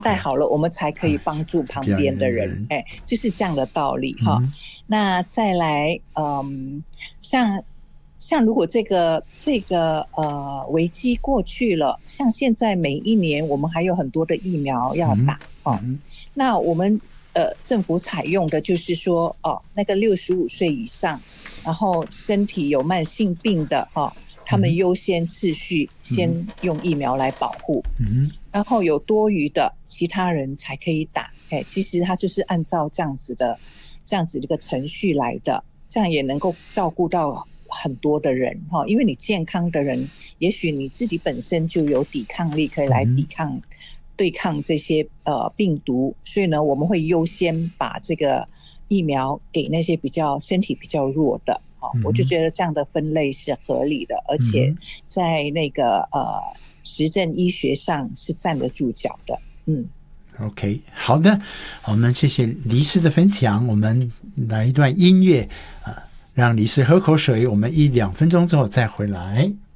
戴好了，我们才可以帮助旁边的人，就是这样的道理哈。那再来，像如果这个危机过去了，像现在每一年我们还有很多的疫苗要打那我们政府采用的就是说那个65岁以上，然后身体有慢性病的他们优先次序先用疫苗来保护，然后有多余的其他人才可以打。其实它就是按照这样子的一个程序来的，这样也能够照顾到很多的人因为你健康的人，也许你自己本身就有抵抗力，可以来对抗这些病毒，所以呢，我们会优先把这个疫苗给那些身体比较弱的。我就觉得这样的分类是合理的，而且在那个实证医学上是站得住脚的。 OK， 好的，我们谢谢黎师的分享。我们来一段音乐，让黎师喝口水，我们1-2分钟之后再回来。